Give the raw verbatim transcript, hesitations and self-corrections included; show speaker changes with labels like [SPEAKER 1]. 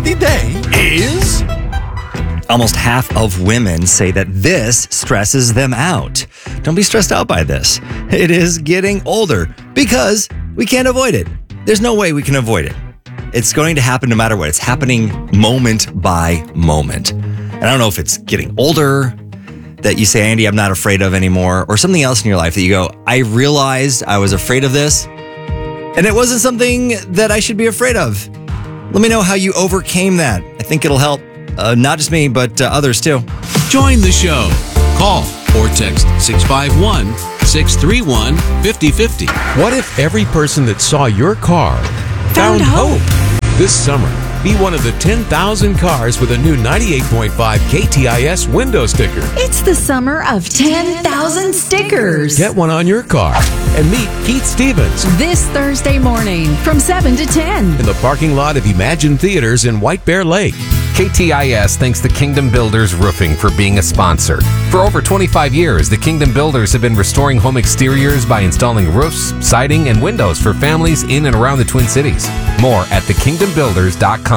[SPEAKER 1] busy day is...
[SPEAKER 2] Almost half of women say that this stresses them out. Don't be stressed out by this. It is getting older because we can't avoid it. There's no way we can avoid it. It's going to happen no matter what. It's happening moment by moment. And I don't know if it's getting older that you say, Andy, I'm not afraid of anymore, or something else in your life that you go, I realized I was afraid of this, and it wasn't something that I should be afraid of. Let me know how you overcame that. I think it'll help. Uh, not just me, but uh, others too.
[SPEAKER 3] Join the show. Call or text six five one, six three one, five oh five oh.
[SPEAKER 4] What if every person that saw your car
[SPEAKER 5] Found
[SPEAKER 4] found hope? This summer, be one of the ten thousand cars with a new ninety-eight point five K T I S window sticker.
[SPEAKER 5] It's the summer of ten thousand stickers.
[SPEAKER 4] Get one on your car and meet Keith Stevens
[SPEAKER 5] This Thursday morning from seven to ten.
[SPEAKER 4] in the parking lot of Imagine Theaters in White Bear Lake.
[SPEAKER 6] K T I S thanks the Kingdom Builders Roofing for being a sponsor. For over twenty-five years, the Kingdom Builders have been restoring home exteriors by installing roofs, siding, and windows for families in and around the Twin Cities. More at the kingdom builders dot com.